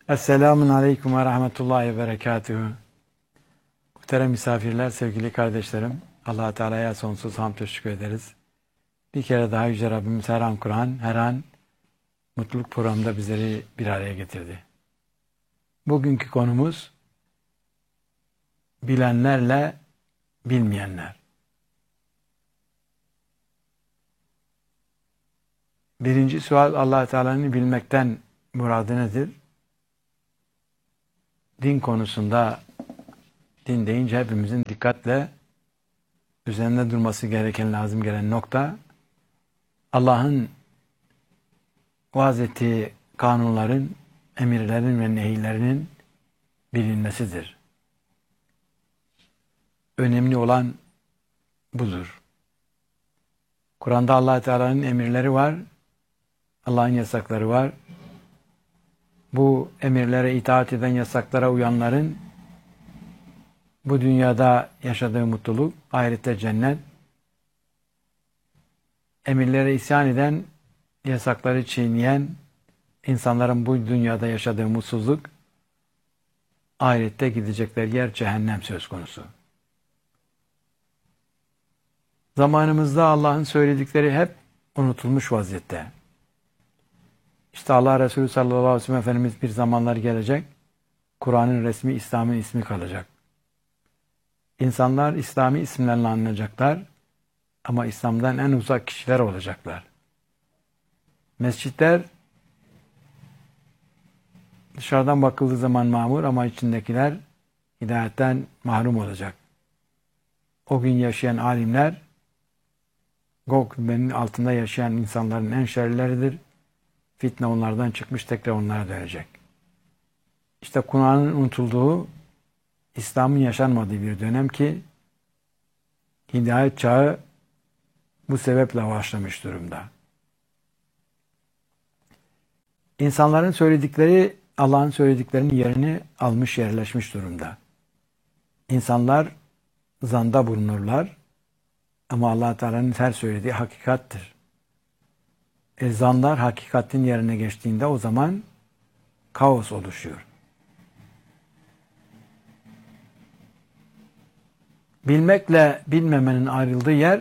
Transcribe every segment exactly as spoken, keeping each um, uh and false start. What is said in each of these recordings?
Esselamun Aleyküm ve Rahmetullahi ve Berekatühü. Muhterem misafirler, sevgili kardeşlerim, Allah-u Teala'ya sonsuz hamd teşekkür ederiz. Bir kere daha Yüce Rabbimiz her an Kur'an, her an mutluluk programında bizleri bir araya getirdi. Bugünkü konumuz bilenlerle bilmeyenler. Birinci sual, Allah-u Teala'nın bilmekten muradı nedir? Din konusunda, din deyince hepimizin dikkatle üzerinde durması gereken, lazım gelen nokta, Allah'ın vaz ettiği kanunların, emirlerin ve nehirlerinin bilinmesidir. Önemli olan budur. Kur'an'da Allah Teala'nın emirleri var, Allah'ın yasakları var. Bu emirlere itaat eden, yasaklara uyanların bu dünyada yaşadığı mutluluk, ahirette cennet. Emirlere isyan eden, yasakları çiğneyen insanların bu dünyada yaşadığı mutsuzluk, ahirette gidecekleri yer cehennem söz konusu. Zamanımızda Allah'ın söyledikleri hep unutulmuş vaziyette. İşte Allah Resulü sallallahu aleyhi ve sellem Efendimiz bir zamanlar gelecek, Kur'an'ın resmi, İslam'ın ismi kalacak. İnsanlar İslami isimlerle anılacaklar ama İslam'dan en uzak kişiler olacaklar. Mescitler dışarıdan bakıldığı zaman mamur ama içindekiler hidayetten mahrum olacak. O gün yaşayan alimler, Gog kubbenin altında yaşayan insanların en şerlileridir. Fitne onlardan çıkmış, tekrar onlara dönecek. İşte Kur'an'ın unutulduğu, İslam'ın yaşanmadığı bir dönem ki hidayet çağı bu sebeple başlamış durumda. İnsanların söyledikleri Allah'ın söylediklerinin yerini almış, yerleşmiş durumda. İnsanlar zanda bulunurlar ama Allah Teala'nın her söylediği hakikattir. E, zanlar hakikatin yerine geçtiğinde o zaman kaos oluşuyor. Bilmekle bilmemenin ayrıldığı yer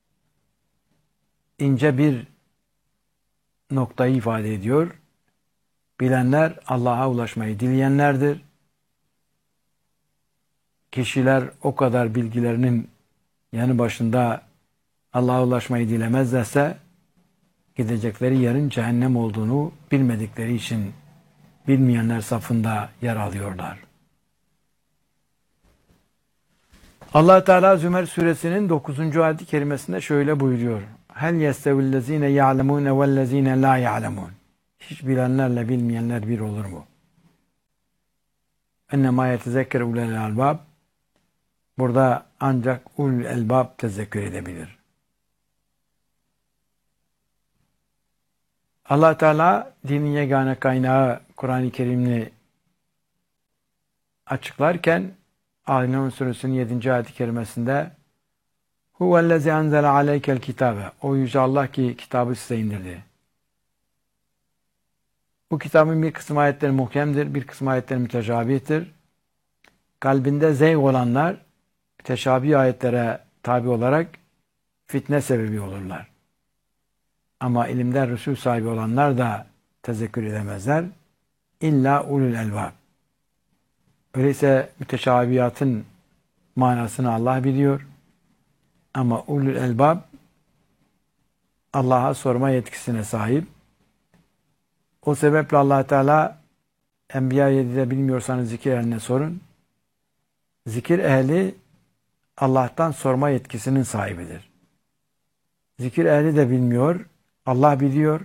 ince bir noktayı ifade ediyor. Bilenler Allah'a ulaşmayı dileyenlerdir. Kişiler o kadar bilgilerinin yanı başında Allah'a ulaşmayı dilemezlerse gidecekleri yerin cehennem olduğunu bilmedikleri için bilmeyenler safında yer alıyorlar. Allah Teala Zümer suresinin dokuzuncu ayet-i kerimesinde şöyle buyuruyor. Hel yestevillezine ya'lemune vellezine la ya'lemun. Hiç bilenlerle bilmeyenler bir olur mu? Ennemâ yetezekker ulel albab. Burada ancak ulul elbab tezekkür edebilir. Allah Teala dinin yegane kaynağı Kur'an-ı Kerim'i açıklarken Ali suresinin yedinci ayet-i kerimesinde Huvellezî enzele aleykel kitâbe. O yüce Allah ki kitabı size indirdi. Bu kitabın bir kısım ayetleri muhkemdir, bir kısım ayetleri müteşabihtir. Kalbinde zevk olanlar müteşabih ayetlere tabi olarak fitne sebebi olurlar. Ama ilimden Resul sahibi olanlar da tezekkür edemezler. İlla ulul elbab. Öyleyse müteşabihatın manasını Allah biliyor. Ama ulul elbab Allah'a sorma yetkisine sahip. O sebeple Allah Teala Enbiya yedide bilmiyorsanız zikir ehline sorun. Zikir ehli Allah'tan sorma yetkisinin sahibidir. Zikir ehli de bilmiyor. Allah biliyor.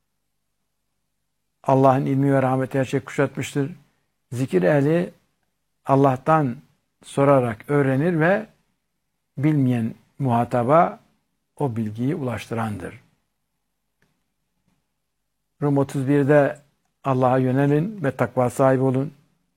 Allah'ın ilmi ve rahmeti her şey kuşatmıştır. Zikir ehli Allah'tan sorarak öğrenir ve bilmeyen muhataba o bilgiyi ulaştırandır. Rum otuz birde Allah'a yönelin ve takva sahibi olun.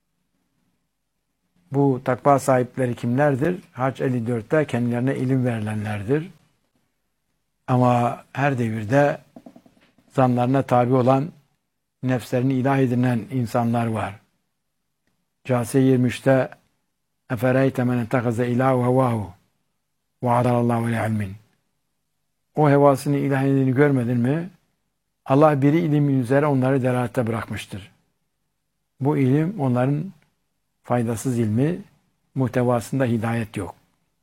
Bu takva sahipleri kimlerdir? Hac elli dörtte kendilerine ilim verilenlerdir. Ama her devirde zanlarına tabi olan nefslerini ilah edinen insanlar var. Câsiye yirmi üçte اَفَرَيْتَ مَنْ اَتَّخَذَ اِلَٰهُ هَوَاهُ وَعَدَى اللّٰهُ لِعِلْمٍ. O hevasını ilah edildiğini görmedin mi? Allah biri ilimin üzere onları delalette bırakmıştır. Bu ilim onların faydasız ilmi, muhtevasında hidayet yok.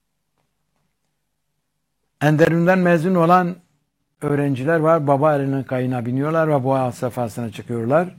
Enderun'dan mezun olan öğrenciler var. Baba erinin kayığına biniyorlar ve boğa sefasına çıkıyorlar.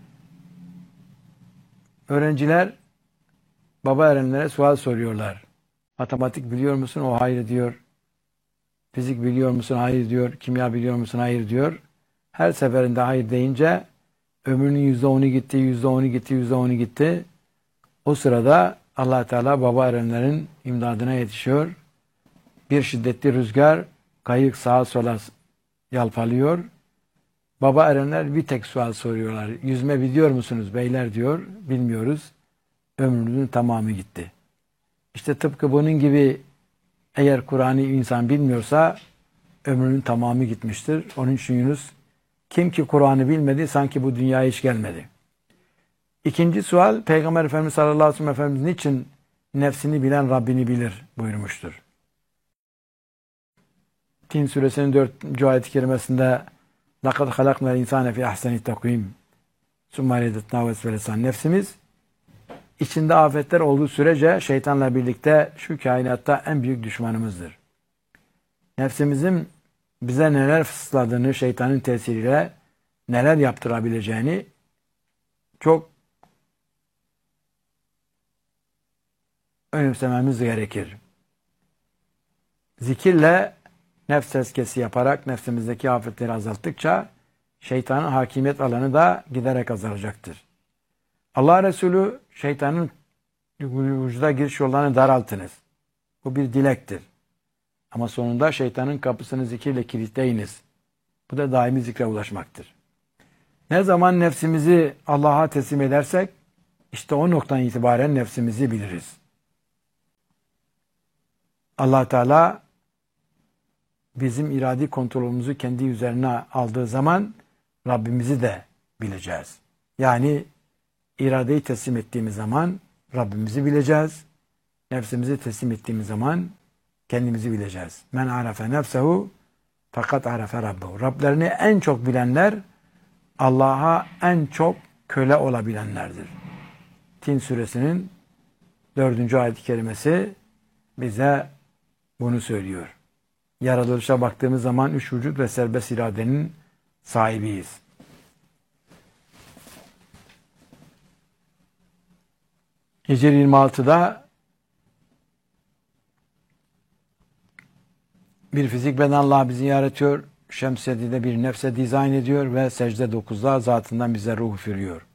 Öğrenciler baba erenlere sual soruyorlar. Matematik biliyor musun? O hayır diyor. Fizik biliyor musun? Hayır diyor. Kimya biliyor musun? Hayır diyor. Her seferinde hayır deyince ömrünün yüzde onu gitti, yüzde onu gitti, yüzde onu gitti. O sırada Allah Teala baba erenlerin imdadına yetişiyor. Bir şiddetli rüzgar kayık sağa sola yalpalıyor. Baba erenler bir tek sual soruyorlar. Yüzme biliyor musunuz beyler diyor. Bilmiyoruz. Ömrünün tamamı gitti. İşte tıpkı bunun gibi eğer Kur'an'ı insan bilmiyorsa ömrünün tamamı gitmiştir. Onun için Yunus kim ki Kur'an'ı bilmedi sanki bu dünyaya hiç gelmedi. İkinci sual Peygamber Efendimiz sallallahu aleyhi ve sellem Efendimiz niçin nefsini bilen Rabbini bilir buyurmuştur. Tin suresinin dördüncü ayet-i kerimesinde لَقَدْ خَلَقْنَا الْاِنْسَانَ فِي اَحْسَنِ التَّقْوِيمِ ثُمَّ رَدَدْنَاهُ أَسْفَلَ سَافِلِينَ. Nefsimiz içinde afetler olduğu sürece şeytanla birlikte şu kainatta en büyük düşmanımızdır. Nefsimizin bize neler fısıldadığını, şeytanın tesiriyle neler yaptırabileceğini çok önemsememiz gerekir. Zikirle nefs tezkiyesi yaparak nefsimizdeki afetleri azalttıkça şeytanın hakimiyet alanı da giderek azalacaktır. Allah Resulü şeytanın vücuda giriş yollarını daraltınız. Bu bir dilektir. Ama sonunda şeytanın kapısını zikirle kilitleyiniz. Bu da daimi zikre ulaşmaktır. Ne zaman nefsimizi Allah'a teslim edersek işte o noktadan itibaren nefsimizi biliriz. Allah Teala bizim iradi kontrolümüzü kendi üzerine aldığı zaman Rabbimizi de bileceğiz. Yani iradeyi teslim ettiğimiz zaman Rabbimizi bileceğiz. Nefsimizi teslim ettiğimiz zaman kendimizi bileceğiz. Men arafe nefsehu fakat arafe rabbehu. Rablerini en çok bilenler Allah'a en çok köle olabilenlerdir. Tin suresinin dördüncü ayet-i kerimesi bize bunu söylüyor. Yaratılışa baktığımız zaman üç vücut ve serbest iradenin sahibiyiz. Hicr yirmi altıda bir fizik beden Allah bizi yaratıyor. Şems yedide bir nefse dizayn ediyor ve secde dokuzda zatından bize ruh üfürüyor.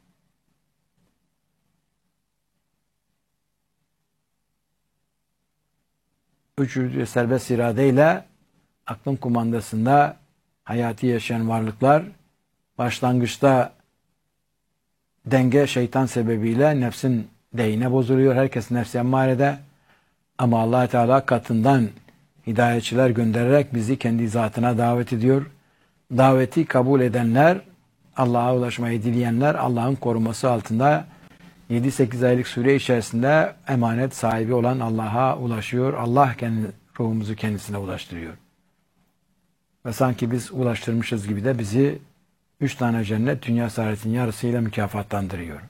Üç vücut serbest iradeyle aklın kumandasında hayatı yaşayan varlıklar başlangıçta denge şeytan sebebiyle nefsin deyine bozuluyor. Herkes nefsi emmarede. Ama Allah Teala katından hidayetçiler göndererek bizi kendi zatına davet ediyor. Daveti kabul edenler, Allah'a ulaşmayı dileyenler Allah'ın koruması altında yedi sekiz aylık süre içerisinde emanet sahibi olan Allah'a ulaşıyor. Allah kendi ruhumuzu kendisine ulaştırıyor. Ve sanki biz ulaştırmışız gibi de bizi üç tane cennet dünya saadetinin yarısıyla mükafatlandırıyor.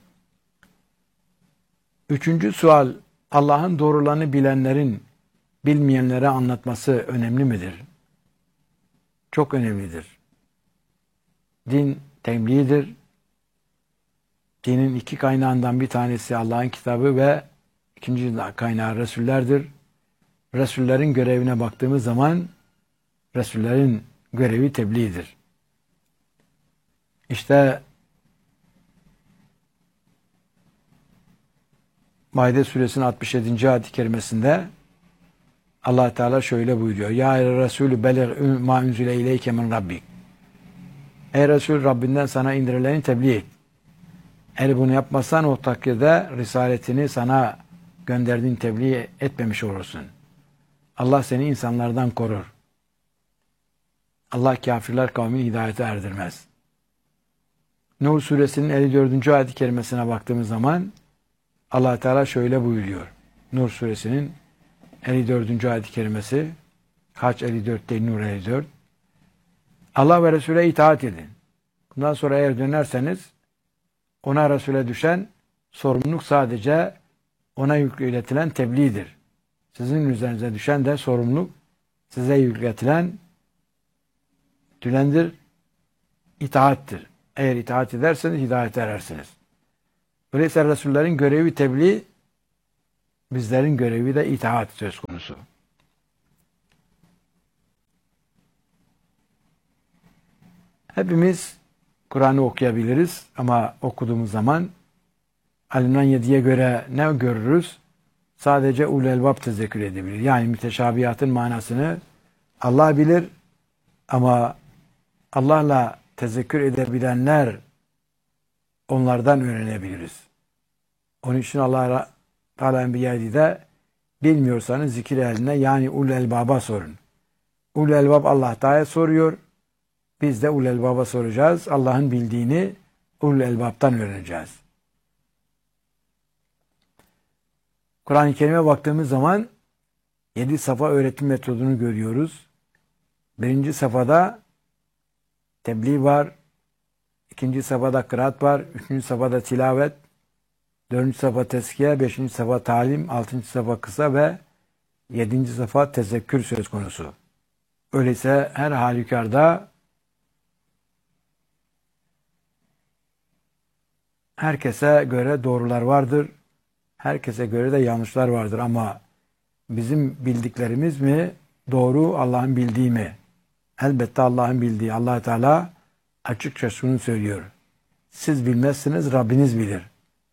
Üçüncü sual, Allah'ın doğrularını bilenlerin bilmeyenlere anlatması önemli midir? Çok önemlidir. Din tebliğdir. Dinin iki kaynağından bir tanesi Allah'ın kitabı ve ikinci kaynağı Resullerdir. Resullerin görevine baktığımız zaman Resullerin görevi tebliğdir. İşte Maide suresinin altmış yedinci ayet-i kerimesinde Allah Teala şöyle buyuruyor. Ya Resulü belir ma unzile ileyke min rabbik. Ey Resul, Rabbinden sana indirileni tebliğ et. Eğer bunu yapmazsan o takdirde risaletini sana gönderdiğin tebliğ etmemiş olursun. Allah seni insanlardan korur. Allah kafirler kavmini hidayete erdirmez. Nur suresinin elli dördüncü ayet-i kerimesine baktığımız zaman Allah Teala şöyle buyuruyor. Nur suresinin elli dördüncü ayet-i kerimesi, Haç elli dört değil, Nur elli dört. Allah ve Resul'e itaat edin. Bundan sonra eğer dönerseniz ona, Resul'e düşen sorumluluk sadece ona yükletilen tebliğdir. Sizin üzerinize düşen de sorumluluk size yükletilen dülendir, itaattir. Eğer itaat ederseniz hidayete erersiniz. Öyleyse Resullerin görevi tebliğ, bizlerin görevi de itaat söz konusu. Hepimiz Kur'an'ı okuyabiliriz ama okuduğumuz zaman Alimran yediye göre ne görürüz? Sadece ulul elbab tezekkür edebilir. Yani müteşabihatın manasını Allah bilir ama Allah'la tezekkür edebilenler onlardan öğrenebiliriz. Onun için Allah Teala Enbiya'da bilmiyorsanız zikir ehline yani ulul elbaba sorun. Ulul elbab Allah Teala soruyor. Biz de ulul elbaba soracağız. Allah'ın bildiğini ulul elbaptan öğreneceğiz. Kur'an-ı Kerim'e baktığımız zaman yedi safa öğretim metodunu görüyoruz. Birinci safhada tebliğ var. İkinci safhada kıraat var. Üçüncü safhada tilavet. Dördüncü safha tezkiye. Beşinci safha talim. Altıncı safha kısa ve yedinci safha tezekkür söz konusu. Öyleyse her halükarda herkese göre doğrular vardır. Herkese göre de yanlışlar vardır ama bizim bildiklerimiz mi doğru, Allah'ın bildiği mi? Elbette Allah'ın bildiği. Allah Teala açıkça şunu söylüyor. Siz bilmezsiniz, Rabbiniz bilir.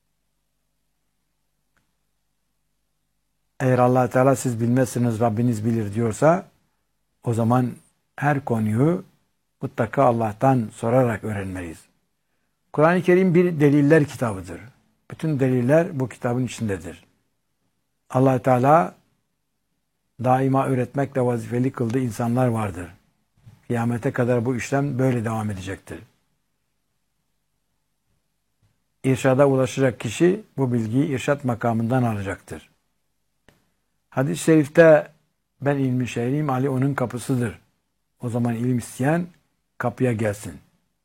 Eğer Allah Teala siz bilmezsiniz, Rabbiniz bilir diyorsa o zaman her konuyu mutlaka Allah'tan sorarak öğrenmeliyiz. Kur'an-ı Kerim bir deliller kitabıdır. Bütün deliller bu kitabın içindedir. Allah Teala daima öğretmekle vazifeli kıldığı insanlar vardır. Kıyamete kadar bu işlem böyle devam edecektir. İrşada ulaşacak kişi bu bilgiyi irşat makamından alacaktır. Hadis-i şerifte ben ilmi şehriyim, Ali onun kapısıdır. O zaman ilim isteyen kapıya gelsin.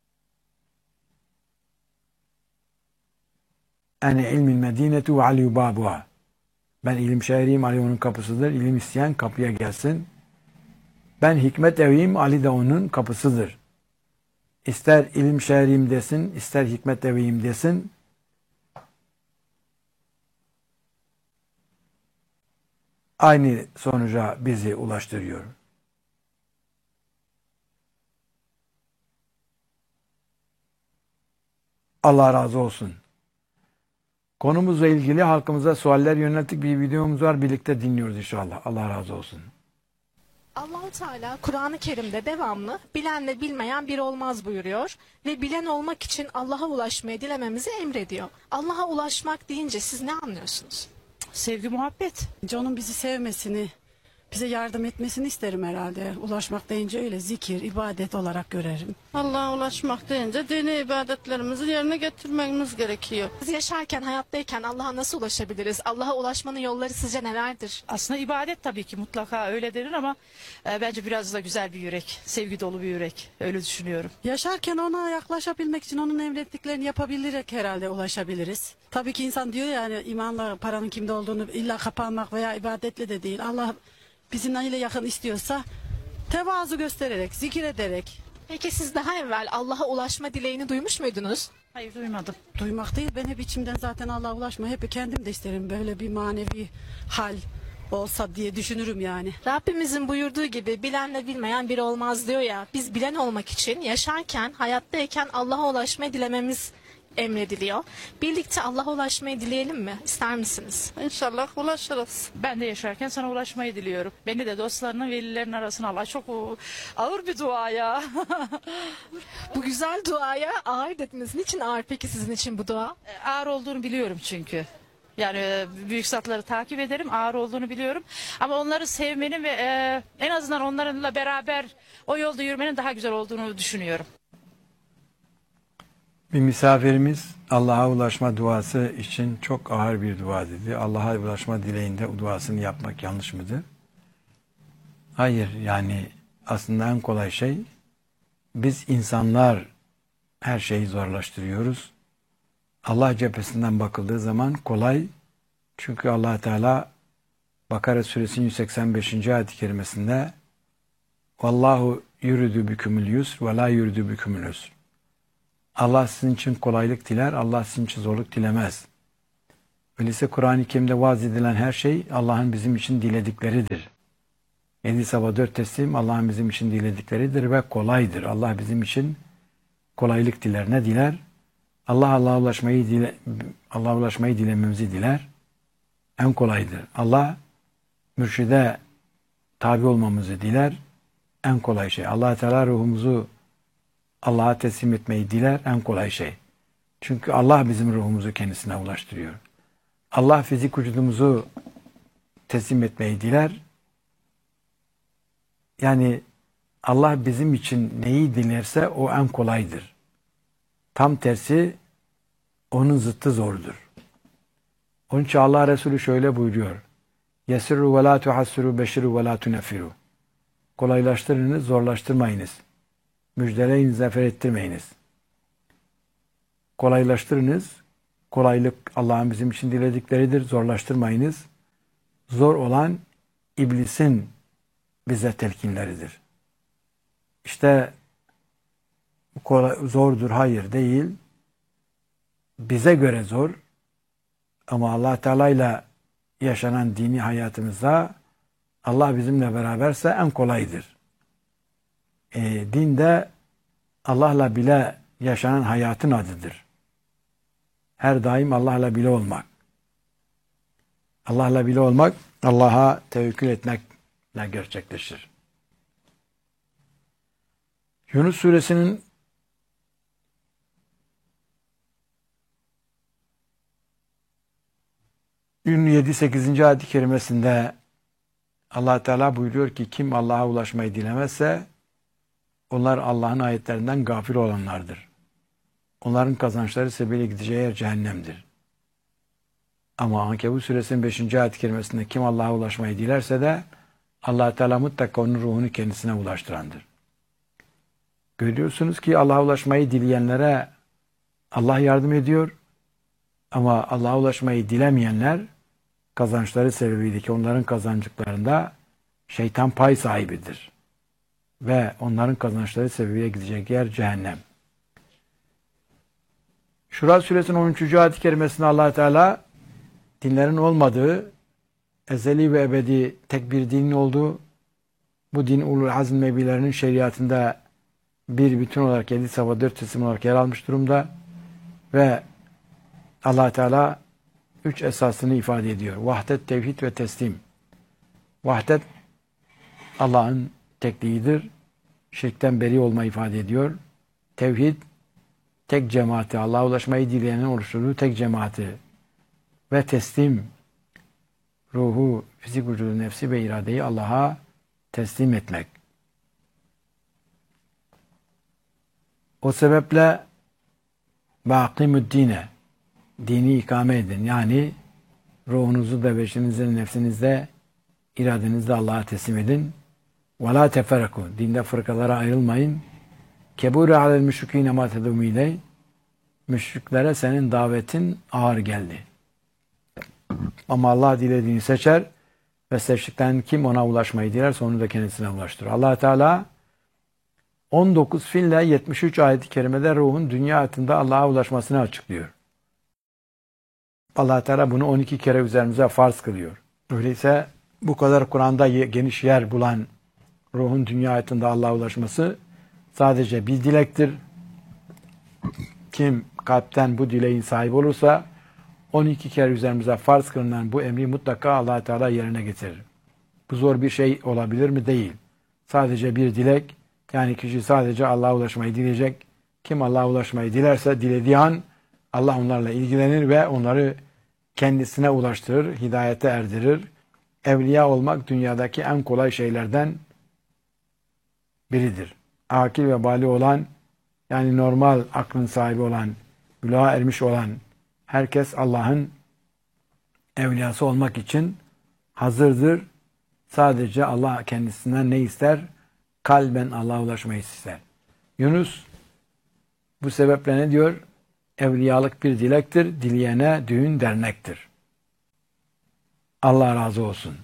Ene ilmin medinetu ve Ali babuha. Ben ilim şehriyim, Ali onun kapısıdır. İlim isteyen kapıya gelsin. Ben hikmet eviyim, Ali de onun kapısıdır. İster ilim şehriyim desin, ister hikmet eviyim desin. Aynı sonuca bizi ulaştırıyor. Allah razı olsun. Konumuzla ilgili halkımıza sualler yönelttik bir videomuz var. Birlikte dinliyoruz inşallah. Allah razı olsun. Allah-u Teala Kur'an-ı Kerim'de devamlı bilenle bilmeyen bir olmaz buyuruyor ve bilen olmak için Allah'a ulaşmayı dilememizi emrediyor. Allah'a ulaşmak deyince siz ne anlıyorsunuz? Sevgi, muhabbet. Onun bizi sevmesini, bize yardım etmesini isterim herhalde. Ulaşmak deyince öyle zikir, ibadet olarak görerim. Allah'a ulaşmak deyince dini ibadetlerimizi yerine getirmemiz gerekiyor. Biz yaşarken, hayattayken Allah'a nasıl ulaşabiliriz? Allah'a ulaşmanın yolları sizce nelerdir? Aslında ibadet tabii ki mutlaka öyle denir ama e, bence biraz da güzel bir yürek, sevgi dolu bir yürek. Öyle düşünüyorum. Yaşarken ona yaklaşabilmek için onun emrettiklerini yapabilerek herhalde ulaşabiliriz. Tabii ki insan diyor yani imanla paranın kimde olduğunu illa kapanmak veya ibadetle de değil. Allah bizimle ile yakın istiyorsa tevazu göstererek, zikir ederek. Peki siz daha evvel Allah'a ulaşma dileğini duymuş muydunuz? Hayır, duymadım. Duymak değil, ben hep içimden zaten Allah'a ulaşmayı hep kendim de isterim. Böyle bir manevi hal olsa diye düşünürüm yani. Rabbimizin buyurduğu gibi bilenle bilmeyen bir olmaz diyor ya. Biz bilen olmak için yaşarken, hayattayken Allah'a ulaşmayı dilememiz emrediliyor. Birlikte Allah'a ulaşmayı dileyelim mi? İster misiniz? İnşallah ulaşırız. Ben de yaşarken sana ulaşmayı diliyorum. Beni de dostlarının, velilerin arasına al. Çok o, ağır bir dua ya. Bu güzel duaya ağır dediniz. Niçin ağır peki sizin için bu dua? Ağır olduğunu biliyorum çünkü. Yani e, büyük zatları takip ederim. Ağır olduğunu biliyorum. Ama onları sevmenin ve e, en azından onlarla beraber o yolda yürümenin daha güzel olduğunu düşünüyorum. Bir misafirimiz Allah'a ulaşma duası için çok ağır bir dua dedi. Allah'a ulaşma dileğinde o duasını yapmak yanlış mıdır? Hayır, yani aslında en kolay şey, biz insanlar her şeyi zorlaştırıyoruz. Allah cephesinden bakıldığı zaman kolay. Çünkü Allah Teala Bakara suresinin yüz seksen beşinci ayet-i kerimesinde Vallahu yuridu bikumul yusr ve la yuridu bikumul usr. Allah sizin için kolaylık diler, Allah sizin için zorluk dilemez. Öyleyse Kur'an-ı Kerim'de vaaz edilen her şey Allah'ın bizim için diledikleridir. Yedi sabah dört teslim Allah'ın bizim için diledikleridir ve kolaydır. Allah bizim için kolaylık diler. Ne diler? Allah Allah'a ulaşmayı dile, Allah'a ulaşmayı dilememizi diler. En kolaydır. Allah mürşide tabi olmamızı diler. En kolay şey. Allah Teala ruhumuzu Allah'a teslim etmeyi diler. En kolay şey. Çünkü Allah bizim ruhumuzu kendisine ulaştırıyor. Allah fizik vücudumuzu teslim etmeyi diler. Yani Allah bizim için neyi dilerse o en kolaydır. Tam tersi onun zıttı zordur. Onun için Allah Resulü şöyle buyuruyor. Yesirru ve la tuhassiru beşiru ve la tunefiru. Kolaylaştırınız, zorlaştırmayınız. Müjdeleyin, zafer ettirmeyiniz. Kolaylaştırınız. Kolaylık Allah'ın bizim için diledikleridir. Zorlaştırmayınız. Zor olan iblisin bize telkinleridir. İşte kolay, zordur, hayır değil. Bize göre zor. Ama Allah Teala ile yaşanan dini hayatımızda Allah bizimle beraberse en kolaydır. E, din de Allah'la bile yaşanan hayatın adıdır. Her daim Allah'la bile olmak. Allah'la bile olmak, Allah'a tevekkül etmekle gerçekleşir. Yunus suresinin yedi sekizinci ayet-i kerimesinde Allah Teala buyuruyor ki kim Allah'a ulaşmayı dilemezse onlar Allah'ın ayetlerinden gafil olanlardır. Onların kazançları sebebiyle gideceği yer cehennemdir. Ama Ankebut suresinin beşinci ayet-i kerimesinde kim Allah'a ulaşmayı dilerse de Allah Teala mutlaka onun ruhunu kendisine ulaştırandır. Görüyorsunuz ki Allah'a ulaşmayı dileyenlere Allah yardım ediyor. Ama Allah'a ulaşmayı dilemeyenler kazançları sebebiyle ki onların kazancıklarında şeytan pay sahibidir. Ve onların kazançları sebebiyle gidecek yer cehennem. Şura suresinin on üçüncü ayet-i kerimesinde Allah Teala dinlerin olmadığı, ezeli ve ebedi tek bir dinin olduğu, bu din ulul azm nebilerinin şeriatında bir bütün olarak yedi sabah dört teslim olarak yer almış durumda ve Allah Teala üç esasını ifade ediyor. Vahdet, tevhid ve teslim. Vahdet Allah'ın tekliğidir. Şirkten beri olma ifade ediyor. Tevhid tek cemaati, Allah'a ulaşmayı dileyenin oluşturduğu tek cemaati ve teslim ruhu, fizik vücudu, nefsi ve iradeyi Allah'a teslim etmek. O sebeple bâkimüddine dini ikame edin. Yani ruhunuzu da beşinizde, nefsinizde, iradenizde Allah'a teslim edin. وَلَا تَفَرَكُوا Dinde fırkalara ayrılmayın. كَبُورَ عَلَى الْمُشْرِك۪ينَ مَا تَدُمُ اِلَيْهِ Müşriklere senin davetin ağır geldi. Ama Allah dilediğini seçer ve seçtikten kim ona ulaşmayı dilerse onu da kendisine ulaştırır. Allah Teala on dokuz fiille yetmiş üç ayet-i kerimede ruhun dünya hayatında Allah'a ulaşmasını açıklıyor. Allah Teala bunu on iki kere üzerimize farz kılıyor. Öyleyse bu kadar Kur'an'da geniş yer bulan ruhun dünya hayatında Allah'a ulaşması sadece bir dilektir. Kim kalpten bu dileğin sahibi olursa on iki kere üzerimize farz kılınan bu emri mutlaka Allah Teala yerine getirir. Bu zor bir şey olabilir mi? Değil. Sadece bir dilek, yani kişi sadece Allah'a ulaşmayı dileyecek. Kim Allah'a ulaşmayı dilerse dilediği an Allah onlarla ilgilenir ve onları kendisine ulaştırır, hidayete erdirir. Evliya olmak dünyadaki en kolay şeylerden biridir. Akil ve bali olan, yani normal aklın sahibi olan büluğa ermiş olan herkes Allah'ın evliyası olmak için hazırdır. Sadece Allah kendisinden ne ister? Kalben Allah'a ulaşmayı ister. Yunus bu sebeple ne diyor? Evliyalık bir dilektir, dileyene düğün dernektir. Allah razı olsun.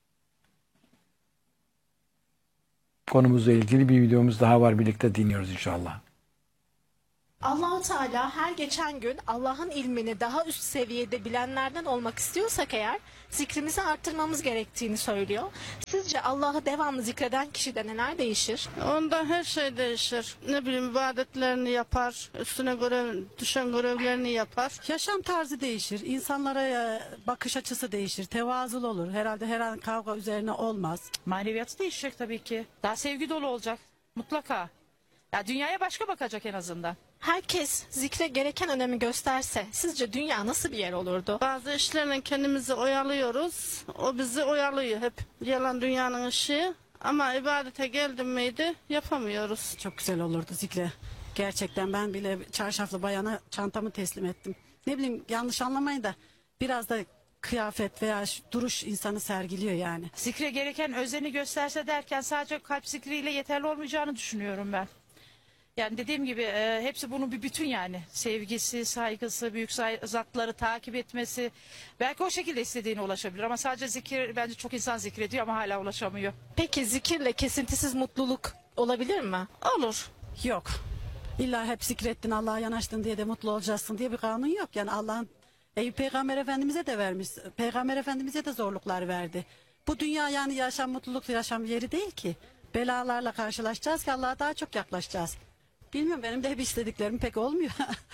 Konumuzla ilgili bir videomuz daha var. Birlikte dinliyoruz inşallah. Allah-u Teala her geçen gün Allah'ın ilmini daha üst seviyede bilenlerden olmak istiyorsak eğer zikrimizi arttırmamız gerektiğini söylüyor. Sizce Allah'ı devamlı zikreden kişide neler değişir? Onda her şey değişir. Ne bileyim ibadetlerini yapar, üstüne görev, düşen görevlerini yapar. Yaşam tarzı değişir, insanlara e, bakış açısı değişir, tevazul olur. Herhalde her an kavga üzerine olmaz. Maneviyatı değişecek tabii ki. Daha sevgi dolu olacak. Mutlaka. Ya dünyaya başka bakacak en azından. Herkes zikre gereken önemi gösterse sizce dünya nasıl bir yer olurdu? Bazı işlerle kendimizi oyalıyoruz. O bizi oyalıyor hep. Yalan dünyanın ışığı. Ama ibadete geldim miydi yapamıyoruz. Çok güzel olurdu zikre. Gerçekten ben bile çarşaflı bayana çantamı teslim ettim. Ne bileyim yanlış anlamayın da biraz da kıyafet veya şu duruş insanı sergiliyor yani. Zikre gereken özeni gösterse derken sadece kalp zikriyle yeterli olmayacağını düşünüyorum ben. Yani dediğim gibi e, hepsi bunun bir bütün yani. Sevgisi, saygısı, büyük say- zatları takip etmesi. Belki o şekilde istediğine ulaşabilir ama sadece zikir, bence çok insan zikrediyor ama hala ulaşamıyor. Peki zikirle kesintisiz mutluluk olabilir mi? Olur. Yok. İlla hep zikrettin Allah'a yanaştın diye de mutlu olacaksın diye bir kanun yok. Yani Allah'ın Eyüp Peygamber Efendimiz'e de vermiş. Peygamber Efendimiz'e de zorluklar verdi. Bu dünya yani yaşam mutluluk yaşam yeri değil ki. Belalarla karşılaşacağız ki Allah'a daha çok yaklaşacağız. Bilmiyorum benim de hep istediklerim pek olmuyor.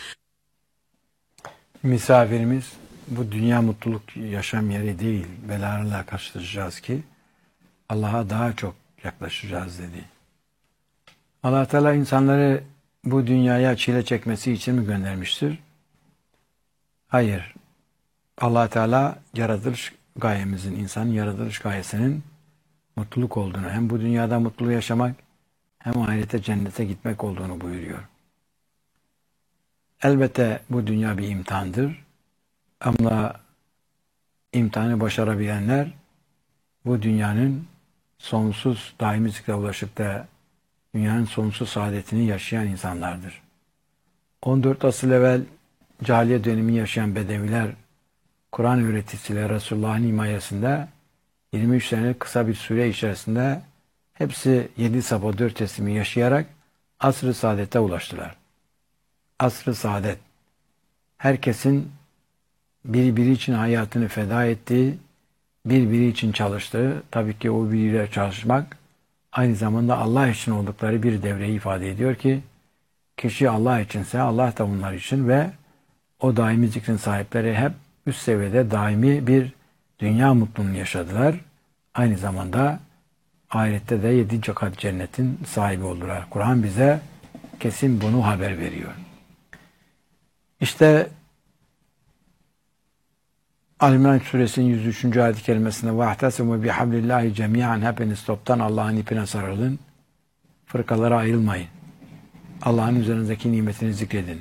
Misafirimiz bu dünya mutluluk yaşam yeri değil. Belalarla karşılaşacağız ki Allah'a daha çok yaklaşacağız dedi. Allah Teala insanları bu dünyaya çile çekmesi için mi göndermiştir? Hayır. Allah Teala yaratılış gayemizin, insanın yaratılış gayesinin mutluluk olduğunu, hem bu dünyada mutlu yaşamak hem ahirete cennete gitmek olduğunu buyuruyor. Elbette bu dünya bir imtihandır. Ama imtihanı başarabilenler bu dünyanın sonsuz daimi zikre ulaşıp da dünyanın sonsuz saadetini yaşayan insanlardır. on dört asıl evvel cahiliye dönemi yaşayan Bedeviler Kur'an öğretisiyle Resulullah'ın himayesinde yirmi üç sene kısa bir süre içerisinde hepsi yedi safa dört teslimi yaşayarak asr-ı saadete ulaştılar. Asr-ı saadet, herkesin birbiri için hayatını feda ettiği, birbiri için çalıştığı, tabii ki o biriyle çalışmak aynı zamanda Allah için oldukları bir devreyi ifade ediyor ki, kişi Allah içinse Allah da onlar için ve o daimi zikrin sahipleri hep üst seviyede daimi bir dünya mutluluğunu yaşadılar. Aynı zamanda ahirette de yedinci kat cennetin sahibi oldular. Kur'an bize kesin bunu haber veriyor. İşte Al-İmran suresinin yüz üçüncü ayet-i kerimesinde وَاَحْتَسِمُوا بِحَبْلِ اللّٰهِ جَمِيعًا hepiniz toptan Allah'ın ipine sarılın. Fırkalara ayrılmayın. Allah'ın üzerinizdeki nimetini zikredin.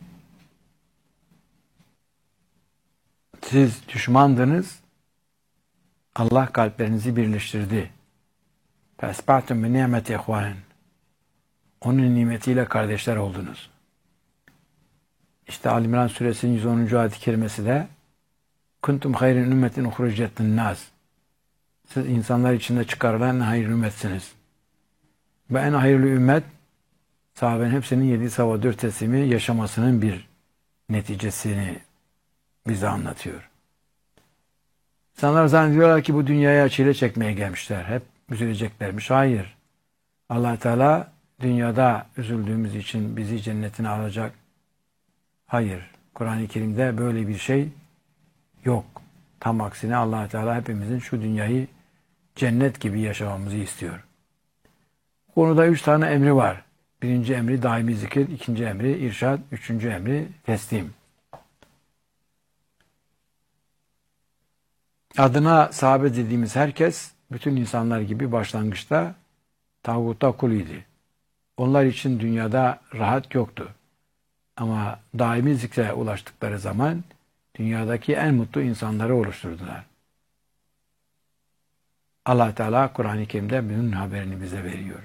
Siz düşmandınız. Allah kalplerinizi birleştirdi. فَاَسْبَعْتُمْ بِنِعْمَةِ اَخْوَانٍ Onun nimetiyle kardeşler oldunuz. İşte Al-İmran suresinin yüz onuncu ayet-i kerimesi de kuntum hayrin ümmetin uhricettin nas. Siz insanlar içinde çıkarılan en hayırlı ümmetsiniz. Ve en hayırlı ümmet sahabenin hepsinin yedi safa dört teslimi yaşamasının bir neticesini bize anlatıyor. İnsanlar zannediyorlar ki bu dünyaya çile çekmeye gelmişler. Hep üzüleceklermiş. Hayır. Allah Teala dünyada üzüldüğümüz için bizi cennetine alacak. Hayır. Kur'an-ı Kerim'de böyle bir şey yok. Tam aksine Allah Teala hepimizin şu dünyayı cennet gibi yaşamamızı istiyor. Bu konuda üç tane emri var. Birinci emri daimi zikir, ikinci emri irşad, üçüncü emri teslim. Adına sahabe dediğimiz herkes, bütün insanlar gibi Ama daimi zikre ulaştıkları zaman dünyadaki en mutlu insanları oluşturdular. Allah Teala Kur'an-ı Kerim'de bunun haberini bize veriyor.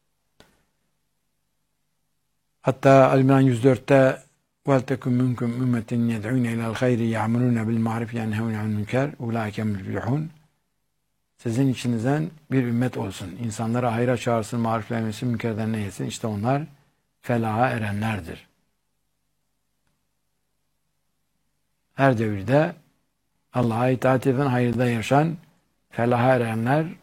Hatta Al-İmran yüz dörtte وَلْتَكُمْ مِنْكُمْ اُمَّةٍ يَدْعُونَ اِلَى الْخَيْرِ يَعْمُلُونَ بِالْمَعْرُفِ يَنْهَوْنَ عَنِ الْمُنكَرِ اُولَٰئِكَ هُمُ الْمُفْلِحُونَ. Sizin içinizden bir ümmet olsun. İnsanlara hayra çağırsın, maruf vermesin, münkerden neylesin. İşte onlar felaha erenlerdir. Her devirde Allah'a itaat eden, hayırda yaşayan, felaha erenler